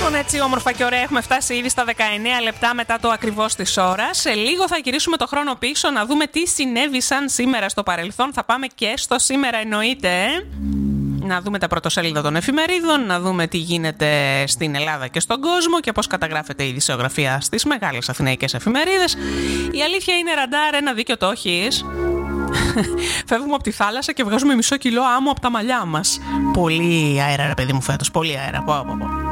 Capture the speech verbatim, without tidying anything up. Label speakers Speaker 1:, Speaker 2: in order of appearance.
Speaker 1: Λοιπόν, έτσι όμορφα και ωραία έχουμε φτάσει ήδη στα δεκαεννέα λεπτά μετά το ακριβώς της ώρας. Σε λίγο θα γυρίσουμε το χρόνο πίσω να δούμε τι συνέβησαν σήμερα στο παρελθόν. Θα πάμε και στο σήμερα εννοείται. Να δούμε τα πρωτοσέλιδα των εφημερίδων, να δούμε τι γίνεται στην Ελλάδα και στον κόσμο και πώς καταγράφεται η ειδησιογραφία στις μεγάλες αθηναϊκές εφημερίδες. Η αλήθεια είναι, Ραντάρ, ένα δίκιο το έχεις. Φεύγουμε από τη θάλασσα και βγάζουμε μισό κιλό άμμο από τα μαλλιά μας. Πολύ αέρα, ρε παιδί μου, φέτος. Πολύ αέρα. Πω, πω, πω.